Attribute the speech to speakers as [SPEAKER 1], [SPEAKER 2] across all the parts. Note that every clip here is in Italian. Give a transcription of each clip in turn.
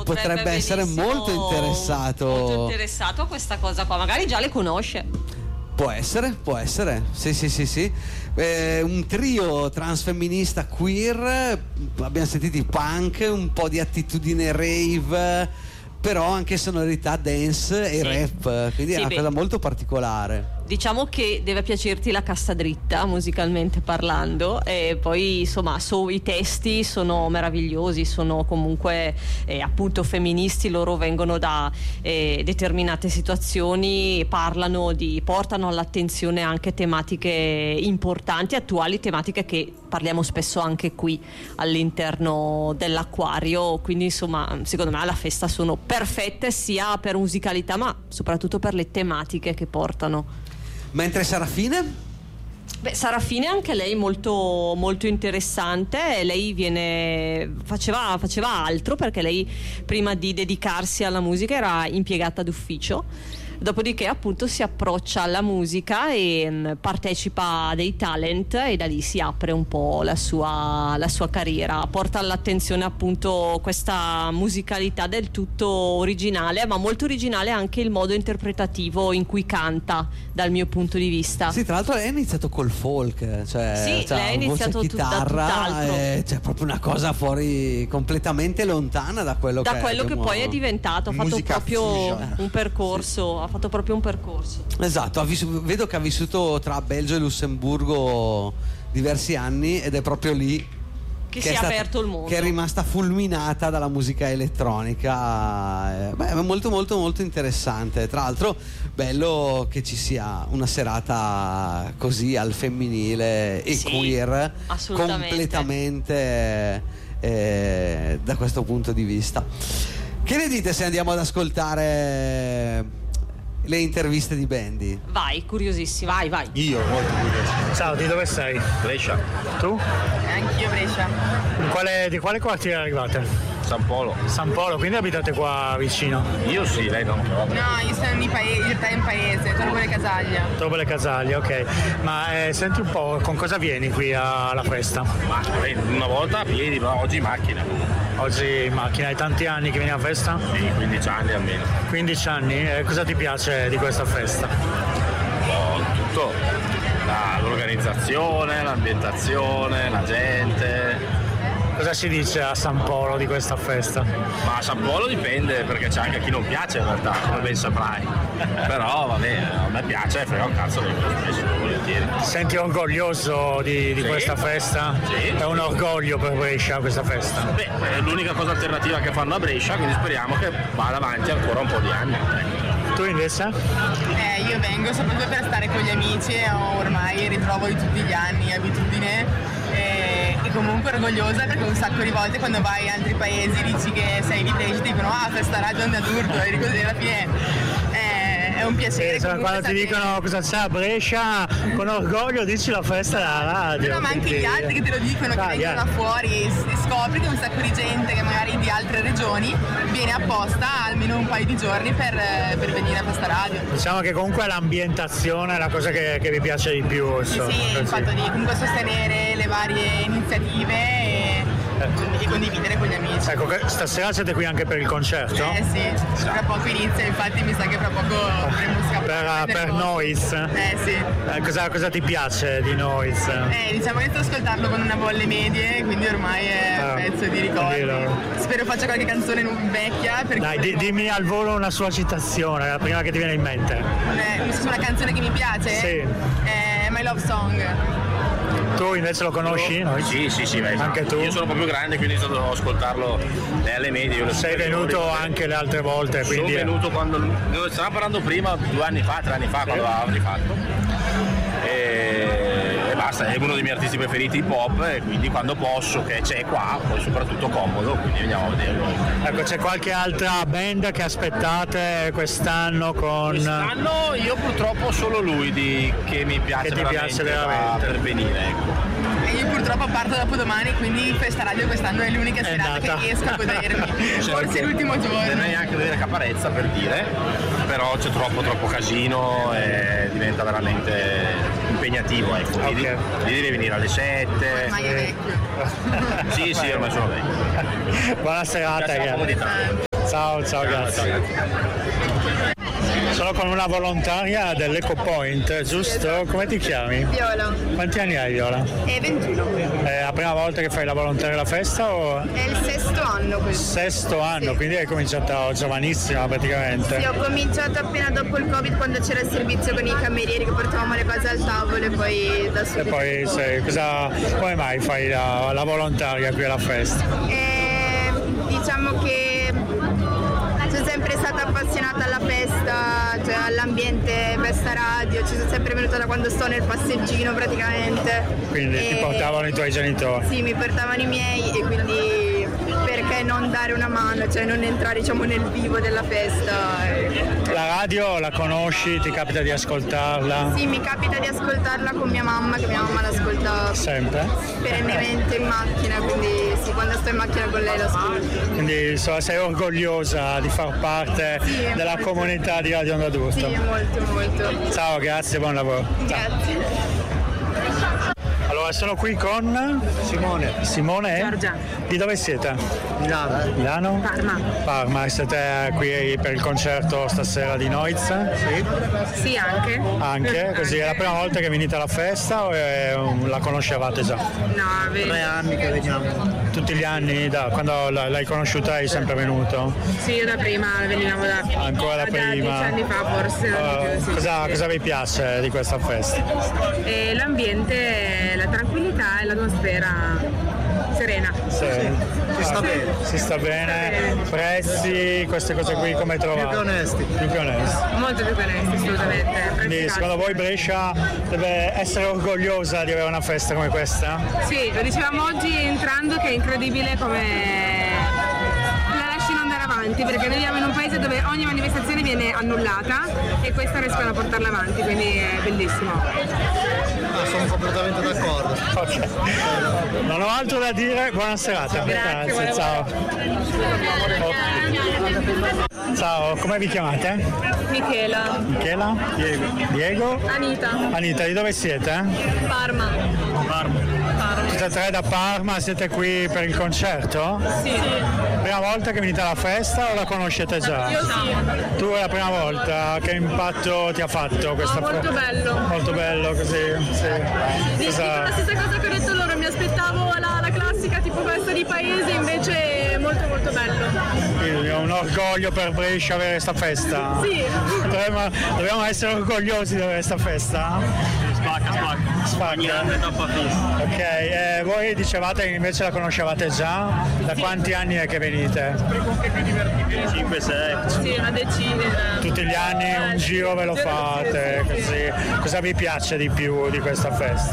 [SPEAKER 1] potrebbe essere molto interessato
[SPEAKER 2] a questa cosa qua, magari già le conosce.
[SPEAKER 1] Può essere, sì. Un trio transfemminista queer, abbiamo sentito punk, un po' di attitudine rave, però anche sonorità dance e rap, quindi è una cosa molto particolare.
[SPEAKER 2] Diciamo che deve piacerti la cassa dritta, musicalmente parlando, e poi insomma i testi sono meravigliosi, sono comunque appunto femministi, loro vengono da determinate situazioni, portano all'attenzione anche tematiche importanti, attuali, tematiche che parliamo spesso anche qui all'interno dell'Acquario, quindi insomma secondo me alla festa sono perfette sia per musicalità ma soprattutto per le tematiche che portano.
[SPEAKER 1] Mentre Sarafine?
[SPEAKER 2] Sarafine anche lei molto, molto interessante. Lei faceva altro, perché lei prima di dedicarsi alla musica era impiegata d'ufficio. Dopodiché appunto si approccia alla musica e partecipa a dei talent e da lì si apre un po' la sua carriera, porta all'attenzione appunto questa musicalità del tutto originale, ma molto originale anche il modo interpretativo in cui canta, dal mio punto di vista.
[SPEAKER 1] Sì, tra l'altro lei ha iniziato col folk, lei
[SPEAKER 2] ha iniziato
[SPEAKER 1] chitarra, cioè proprio una cosa fuori, completamente lontana da quello che
[SPEAKER 2] poi è diventato. Ha fatto proprio un percorso. Ha fatto proprio un percorso.
[SPEAKER 1] Esatto, vedo che ha vissuto tra Belgio e Lussemburgo diversi anni ed è proprio lì
[SPEAKER 2] che si è aperto il mondo,
[SPEAKER 1] che è rimasta fulminata dalla musica elettronica. È molto molto molto interessante. Tra l'altro bello che ci sia una serata così al femminile e queer completamente da questo punto di vista. Che ne dite se andiamo ad ascoltare le interviste di Bendy?
[SPEAKER 2] Vai, curiosissimo, vai.
[SPEAKER 3] Io molto curioso.
[SPEAKER 4] Ciao, di dove sei?
[SPEAKER 3] Brescia.
[SPEAKER 4] Tu?
[SPEAKER 5] Anch'io Brescia.
[SPEAKER 4] Di quale quartiere arrivate?
[SPEAKER 3] San Polo.
[SPEAKER 4] San Polo, quindi abitate qua vicino?
[SPEAKER 3] Io sì, lei no.
[SPEAKER 5] No, io sono in paese, Torbole Casaglia.
[SPEAKER 4] Torbole Casaglia, ok. Ma senti un po', con cosa vieni qui alla festa?
[SPEAKER 3] Ma una volta a piedi, però oggi in macchina.
[SPEAKER 4] Oggi in macchina, hai tanti anni che vieni a festa?
[SPEAKER 3] Sì, 15 anni almeno.
[SPEAKER 4] 15 anni? Cosa ti piace di questa festa?
[SPEAKER 3] Tutto. L'organizzazione, l'ambientazione, la gente.
[SPEAKER 4] Cosa si dice a San Polo di questa festa?
[SPEAKER 3] Ma a San Polo dipende, perché c'è anche chi non piace in realtà, come ben saprai. Però vabbè, a me piace, frega un cazzo di spesso, volentieri.
[SPEAKER 4] Ti senti orgoglioso di questa festa?
[SPEAKER 3] Sì.
[SPEAKER 4] È un orgoglio per Brescia questa festa?
[SPEAKER 3] Beh, è l'unica cosa alternativa che fanno a Brescia, quindi speriamo che vada avanti ancora un po' di anni.
[SPEAKER 4] Tu invece?
[SPEAKER 5] Io vengo soprattutto per stare con gli amici e ormai ritrovo di tutti gli anni abitudine. E comunque orgogliosa perché un sacco di volte quando vai in altri paesi dici che sei di Brescia, ti dicono festa radio da Durto, e così alla fine è un piacere.
[SPEAKER 4] Quando ti dicono cosa c'è a Brescia, con orgoglio dici la festa della radio.
[SPEAKER 5] No, ma anche gli altri che te lo dicono, che vengono da fuori, e scopri che un sacco di gente che magari di altre regioni viene apposta almeno un paio di giorni per venire a questa radio.
[SPEAKER 4] Diciamo che comunque l'ambientazione è la cosa che vi piace di più.
[SPEAKER 5] Sì, il fatto di comunque sostenere le varie iniziative e condividere con gli amici.
[SPEAKER 4] Ecco, stasera siete qui anche per il concerto?
[SPEAKER 5] Sì, tra poco inizia, infatti mi sa che fra poco dovremo scappare
[SPEAKER 4] per Noise.
[SPEAKER 5] Sì.
[SPEAKER 4] Cosa ti piace di Noise?
[SPEAKER 5] Diciamo che sto ascoltarlo con una bolle medie, quindi ormai è un pezzo di ricordo. Spero faccia qualche canzone vecchia.
[SPEAKER 4] Dai, dimmi al volo una sua citazione, la prima che ti viene in mente.
[SPEAKER 5] Una canzone che mi piace?
[SPEAKER 4] Sì.
[SPEAKER 5] My Love Song.
[SPEAKER 4] Tu invece lo conosci?
[SPEAKER 3] Sì,
[SPEAKER 4] anche tu?
[SPEAKER 3] Io sono un po' più grande, quindi sono stato ad ascoltarlo alle medie.
[SPEAKER 4] Sei venuto anche le altre volte, quindi...
[SPEAKER 3] Sono venuto quando... Stavamo parlando prima, 2 anni fa, 3 anni fa, quando avevamo rifatto. E basta, è uno dei miei artisti preferiti hip hop, e quindi quando posso, che c'è qua, poi soprattutto comodo, quindi veniamo a vederlo.
[SPEAKER 4] Ecco, c'è qualche altra band che aspettate quest'anno con...
[SPEAKER 3] Quest'anno io purtroppo solo lui che mi piace,
[SPEAKER 4] che ti piace veramente
[SPEAKER 3] per venire, ecco.
[SPEAKER 5] E io purtroppo parto dopodomani, quindi questa radio quest'anno è l'unica serata che riesco a godermi. Forse l'ultimo giorno.
[SPEAKER 3] Potrei anche vedere Caparezza, per dire, però c'è troppo casino e diventa veramente impegnativo, ecco. Lì devi venire alle 7.
[SPEAKER 5] Ormai è vecchio.
[SPEAKER 3] Sì, ormai sono vecchio.
[SPEAKER 4] Buona serata,
[SPEAKER 3] grazie.
[SPEAKER 4] Ciao, grazie. Sono con una volontaria dell'Eco Point, giusto? Come ti chiami?
[SPEAKER 6] Viola.
[SPEAKER 4] Quanti anni hai, Viola?
[SPEAKER 6] 21.
[SPEAKER 4] È la prima volta che fai la volontaria alla festa o?
[SPEAKER 6] È il 6º anno questo.
[SPEAKER 4] 6º anno,
[SPEAKER 6] Sì.
[SPEAKER 4] quindi hai cominciato giovanissima praticamente.
[SPEAKER 6] Sì, ho cominciato appena dopo il Covid, quando c'era il servizio con i camerieri che portavamo le cose al tavolo e poi da
[SPEAKER 4] E
[SPEAKER 6] subito.
[SPEAKER 4] poi come mai fai la volontaria qui alla festa?
[SPEAKER 6] Diciamo che sono sempre stata appassionata alla festa, cioè all'ambiente festa radio, ci sono sempre venuta da quando sto nel passeggino praticamente.
[SPEAKER 4] Quindi ti portavano i tuoi genitori?
[SPEAKER 6] Sì, mi portavano i miei e quindi perché non dare una mano, cioè non entrare diciamo nel vivo della festa.
[SPEAKER 4] La radio la conosci? Ti capita di ascoltarla?
[SPEAKER 6] Sì, mi capita di ascoltarla con mia mamma, che mia mamma l'ascolta
[SPEAKER 4] Sempre?
[SPEAKER 6] perennemente in macchina, quindi sì, quando sto in macchina con lei l'ascolto.
[SPEAKER 4] Quindi insomma, sei orgogliosa di far parte
[SPEAKER 6] Sì,
[SPEAKER 4] della
[SPEAKER 6] molto.
[SPEAKER 4] comunità di Radio Onda d'Urto?
[SPEAKER 6] Sì, molto.
[SPEAKER 4] Ciao, grazie, buon lavoro.
[SPEAKER 6] Grazie.
[SPEAKER 4] Allora, sono qui con Simone e
[SPEAKER 7] Giorgia.
[SPEAKER 4] Di dove siete? Milano? Parma, siete qui per il concerto stasera di Noiz?
[SPEAKER 7] Sì, anche.
[SPEAKER 4] Anche? Così è la prima volta che venite alla festa o la conoscevate già?
[SPEAKER 7] No,
[SPEAKER 8] 3 anni che veniamo.
[SPEAKER 4] Tutti gli anni? Quando l'hai conosciuta hai sempre venuto?
[SPEAKER 7] sì, io da prima venivamo
[SPEAKER 4] Ancora
[SPEAKER 7] da
[SPEAKER 4] prima?
[SPEAKER 7] 10 anni fa forse. Sì.
[SPEAKER 4] Cosa vi piace di questa festa?
[SPEAKER 7] E l'ambiente, la tranquillità e l'atmosfera serena.
[SPEAKER 4] Sì. Si sta bene. Prezzi, queste cose qui come trovate?
[SPEAKER 8] Più che onesti.
[SPEAKER 4] Più che onesti.
[SPEAKER 7] Molto più che onesti, assolutamente.
[SPEAKER 4] Quindi secondo voi Brescia deve essere orgogliosa di avere una festa come questa?
[SPEAKER 7] Sì, lo dicevamo oggi entrando che è incredibile come la lasciano andare avanti, perché noi viviamo in un paese dove ogni manifestazione viene annullata e questa riescono a portarla avanti, quindi è bellissimo.
[SPEAKER 8] Sono completamente d'accordo.
[SPEAKER 4] Ok. Non ho altro da dire, buona serata.
[SPEAKER 7] Grazie,
[SPEAKER 4] ciao. Ciao, come vi chiamate?
[SPEAKER 7] Michela.
[SPEAKER 4] Michela? Diego?
[SPEAKER 7] Anita.
[SPEAKER 4] Di dove siete?
[SPEAKER 7] Parma.
[SPEAKER 4] Tutte e tre da Parma, siete qui per il concerto?
[SPEAKER 7] Sì.
[SPEAKER 4] Prima volta che venite alla festa o la conoscete già?
[SPEAKER 7] Io sì.
[SPEAKER 4] Tu è la prima volta, che impatto ti ha fatto questa
[SPEAKER 7] molto bello.
[SPEAKER 4] Molto bello così, sì.
[SPEAKER 7] Dico la stessa cosa che ho detto loro, mi aspettavo la classica tipo festa di paese, invece è molto bello.
[SPEAKER 4] Quindi è un orgoglio per Brescia avere questa festa.
[SPEAKER 7] Sì.
[SPEAKER 4] Dobbiamo essere orgogliosi di avere questa festa. Spacca.
[SPEAKER 8] Grande tappa fissa.
[SPEAKER 4] Ok, voi dicevate che invece la conoscevate già? Da quanti anni è che venite?
[SPEAKER 8] 5-6.
[SPEAKER 7] Sì, una decina.
[SPEAKER 4] Tutti gli anni un giro ve lo fate, così. Cosa vi piace di più di questa festa?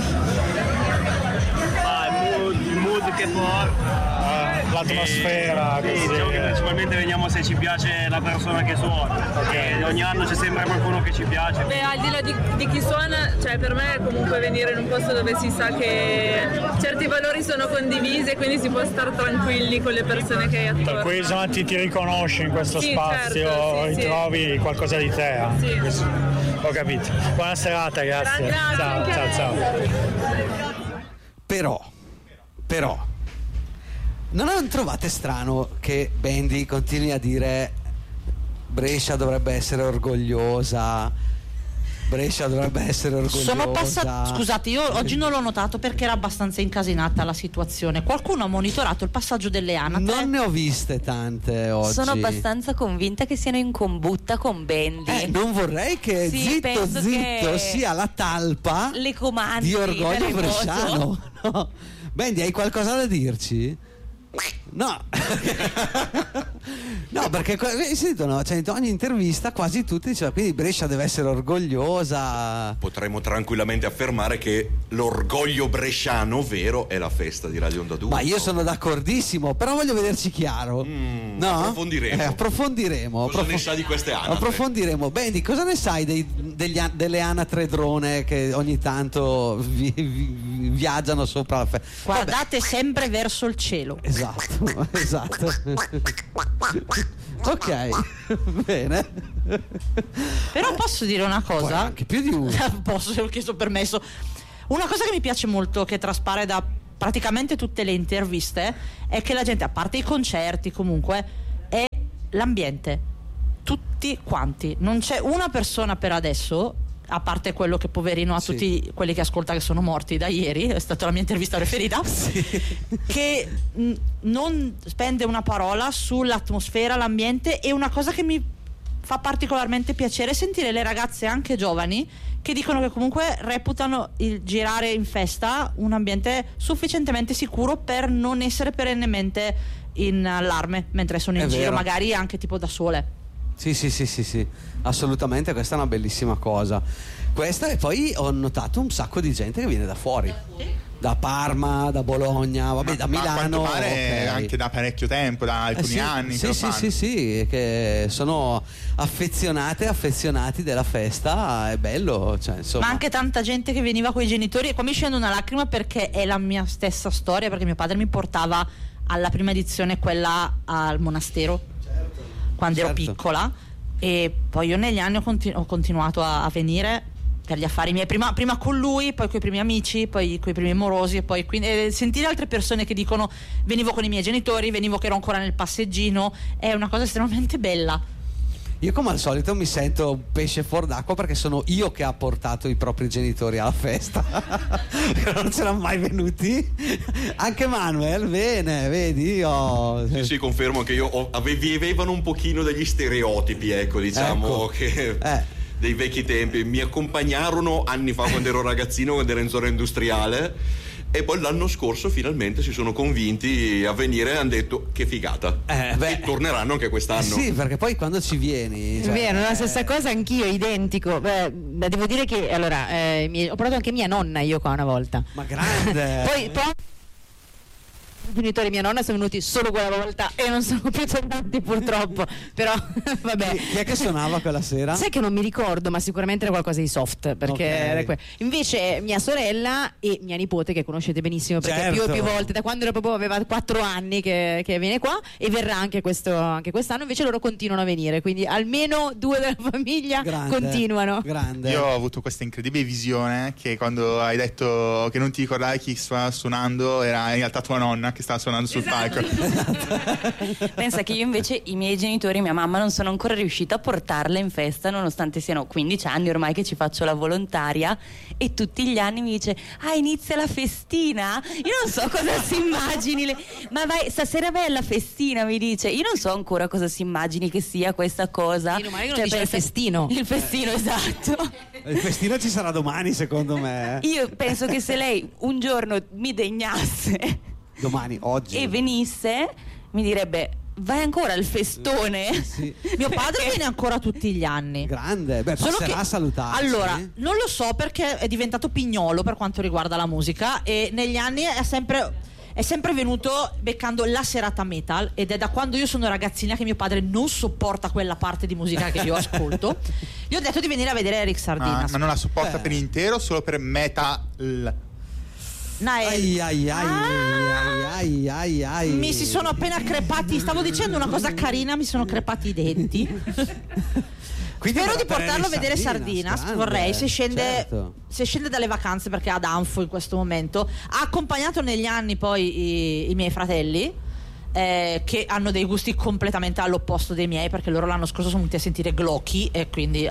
[SPEAKER 8] Il mood che porta.
[SPEAKER 4] L'atmosfera,
[SPEAKER 8] Sì,
[SPEAKER 4] così.
[SPEAKER 8] diciamo che principalmente veniamo se ci piace la persona che suona. E ogni anno c'è sempre qualcuno che ci piace.
[SPEAKER 7] Beh, al di là di chi suona, cioè per me è comunque venire in un posto dove si sa che certi valori sono condivisi e quindi si può stare tranquilli con le persone che hai attorno.
[SPEAKER 4] Per cui insomma ti riconosci in questo
[SPEAKER 7] Sì,
[SPEAKER 4] spazio,
[SPEAKER 7] certo, sì,
[SPEAKER 4] ritrovi qualcosa di te.
[SPEAKER 7] Sì.
[SPEAKER 4] Così. Ho capito. Buona serata, grazie.
[SPEAKER 7] Grazie,
[SPEAKER 4] Ciao,
[SPEAKER 7] anche a
[SPEAKER 4] ciao,
[SPEAKER 7] lei.
[SPEAKER 4] ciao.
[SPEAKER 1] Però non trovate strano che Bendy continui a dire Brescia dovrebbe essere orgogliosa?
[SPEAKER 9] Sono passati. Scusate, io oggi non l'ho notato perché era abbastanza incasinata la situazione. Qualcuno ha monitorato il passaggio delle anatre?
[SPEAKER 1] Non ne ho viste tante oggi.
[SPEAKER 10] Sono abbastanza convinta che siano in combutta con Bendy.
[SPEAKER 1] Non vorrei che
[SPEAKER 10] Sì,
[SPEAKER 1] zitto
[SPEAKER 10] penso che
[SPEAKER 1] sia la talpa
[SPEAKER 10] le comandi
[SPEAKER 1] di orgoglio
[SPEAKER 10] da remoto.
[SPEAKER 1] bresciano. No. Bendy, hai qualcosa da dirci? No. No, perché hai sentito, no? Cioè, in ogni intervista quasi tutti dicevano quindi Brescia deve essere orgogliosa.
[SPEAKER 11] Potremmo tranquillamente affermare che l'orgoglio bresciano vero è la festa di Radio Onda d'Urto.
[SPEAKER 1] Ma io sono d'accordissimo, però voglio vederci chiaro. No?
[SPEAKER 11] Approfondiremo. Cosa ne sa di queste anatre?
[SPEAKER 1] Approfondiremo. Bendy, cosa ne sai delle anatre drone che ogni tanto viaggiano sopra la festa?
[SPEAKER 9] Guardate sempre verso il cielo.
[SPEAKER 1] Esatto. Ok, bene.
[SPEAKER 9] Però posso dire una cosa?
[SPEAKER 1] Poi anche più di uno.
[SPEAKER 9] Posso, ho chiesto permesso. Una cosa che mi piace molto, che traspare da praticamente tutte le interviste, è che la gente, a parte i concerti comunque, è l'ambiente, tutti quanti, non c'è una persona per adesso, a parte quello che poverino a tutti quelli che ascolta che sono morti da ieri, è stata la mia intervista preferita, che non spende una parola sull'atmosfera, l'ambiente. E una cosa che mi fa particolarmente piacere sentire le ragazze anche giovani che dicono che comunque reputano il girare in festa un ambiente sufficientemente sicuro per non essere perennemente in allarme mentre sono in giro, magari anche tipo da sole.
[SPEAKER 1] Sì, assolutamente, questa è una bellissima cosa. Questa, e poi ho notato un sacco di gente che viene da fuori, da Parma, da Bologna, da Milano.
[SPEAKER 12] A quanto pare anche da parecchio tempo, da alcuni anni.
[SPEAKER 1] Sì, che sono affezionati della festa, è bello, cioè, insomma.
[SPEAKER 9] Ma anche tanta gente che veniva con i genitori, e qua mi scende una lacrima perché è la mia stessa storia, perché mio padre mi portava alla prima edizione, quella al monastero, quando ero piccola, e poi io negli anni ho continuato a venire per gli affari miei, prima con lui, poi con i primi amici, poi con i primi morosi, e poi sentire altre persone che dicono venivo con i miei genitori, venivo che ero ancora nel passeggino, è una cosa estremamente bella.
[SPEAKER 1] Io come al solito mi sento un pesce fuor d'acqua perché sono io che ha portato i propri genitori alla festa. Non c'erano mai venuti. Anche Manuel, bene, vedi?
[SPEAKER 11] Sì, confermo che io vivevano un pochino degli stereotipi, diciamo, che dei vecchi tempi. Mi accompagnarono anni fa quando ero ragazzino, quando ero in zona industriale. E poi l'anno scorso finalmente si sono convinti a venire e hanno detto che figata, e torneranno anche quest'anno.
[SPEAKER 1] Sì, perché poi quando ci vieni,
[SPEAKER 13] cioè, vero, la stessa cosa anch'io, identico. Devo dire che allora ho portato anche mia nonna io qua una volta.
[SPEAKER 1] Ma grande.
[SPEAKER 13] poi i genitori di mia nonna sono venuti solo quella volta e non sono più tornati purtroppo, però vabbè.
[SPEAKER 1] Chi è che suonava quella sera?
[SPEAKER 13] Sai che non mi ricordo, ma sicuramente era qualcosa di soft, perché invece mia sorella e mia nipote, che conoscete benissimo perché più e più volte da quando proprio aveva 4 anni che viene qua, e verrà anche quest'anno, invece loro continuano a venire, quindi almeno 2 della famiglia continuano.
[SPEAKER 1] Grande.
[SPEAKER 12] Io ho avuto questa incredibile visione che quando hai detto che non ti ricordavi chi stava suonando, era in realtà tua nonna che stava suonando sul palco.
[SPEAKER 10] Pensa che io invece i miei genitori, mia mamma, non sono ancora riuscita a portarla in festa, nonostante siano 15 anni ormai che ci faccio la volontaria, e tutti gli anni mi dice inizia la festina. Io non so cosa si immagini ma vai, stasera vai alla festina, mi dice. Io non so ancora cosa si immagini che sia questa cosa.
[SPEAKER 13] Il festino.
[SPEAKER 10] Il festino, esatto.
[SPEAKER 1] Il festino ci sarà domani, secondo me.
[SPEAKER 10] Io penso che se lei un giorno mi degnasse
[SPEAKER 1] oggi
[SPEAKER 10] e venisse, mi direbbe vai ancora al festone?
[SPEAKER 9] Sì. Mio padre viene ancora tutti gli anni.
[SPEAKER 1] Grande, passerà a salutarci.
[SPEAKER 9] Allora, non lo so perché è diventato pignolo per quanto riguarda la musica, e negli anni è sempre venuto beccando la serata metal, ed è da quando io sono ragazzina che mio padre non sopporta quella parte di musica che io ascolto. Gli ho detto di venire a vedere Eric Sardina.
[SPEAKER 12] Ma non la sopporta per intero, solo per metal?
[SPEAKER 9] Mi si sono appena crepati, stavo dicendo una cosa carina, mi sono crepati i denti. Spero di portarlo a vedere Sardina, vorrei, se scende dalle vacanze, perché è ad Anfo in questo momento. Ha accompagnato negli anni poi i miei fratelli, che hanno dei gusti completamente all'opposto dei miei, perché loro l'anno scorso sono venuti a sentire Glocky, e quindi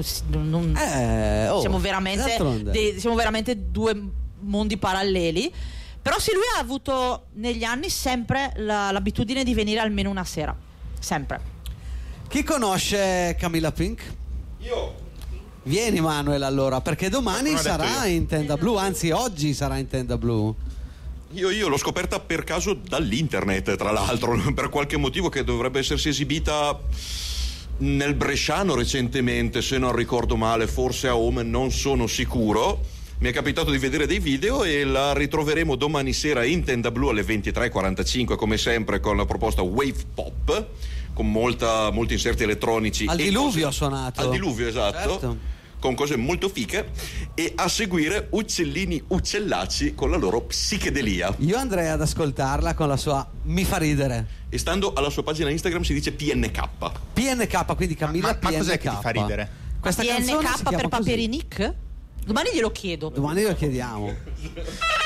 [SPEAKER 9] siamo veramente due mondi paralleli. Però sì, lui ha avuto negli anni sempre l'abitudine di venire almeno una sera, sempre.
[SPEAKER 1] Chi conosce Camilla Pink?
[SPEAKER 11] Io.
[SPEAKER 1] Vieni Manuel, allora, perché domani sarà in Tenda Blu, anzi oggi sarà in Tenda Blu.
[SPEAKER 11] Io l'ho scoperta per caso dall'internet, tra l'altro, per qualche motivo, che dovrebbe essersi esibita nel Bresciano recentemente, se non ricordo male, forse a Home, non sono sicuro. Mi è capitato di vedere dei video e la ritroveremo domani sera in Tenda Blu alle 23:45, come sempre, con la proposta Wave Pop, con molti inserti elettronici.
[SPEAKER 1] Al diluvio ha suonato.
[SPEAKER 11] Al diluvio, esatto.
[SPEAKER 1] Certo.
[SPEAKER 11] Con cose molto fiche, e a seguire Uccellini Uccellacci con la loro psichedelia.
[SPEAKER 1] Io andrei ad ascoltarla con la sua Mi fa ridere.
[SPEAKER 11] E stando alla sua pagina Instagram si dice PNK.
[SPEAKER 1] PNK, quindi Camilla PNK.
[SPEAKER 12] Ma cos'è che ti fa ridere?
[SPEAKER 1] Questa canzone si
[SPEAKER 9] PNK
[SPEAKER 1] chiama
[SPEAKER 9] per
[SPEAKER 1] così.
[SPEAKER 9] Paperinic? Domani glielo chiedo.
[SPEAKER 1] Domani lo chiediamo.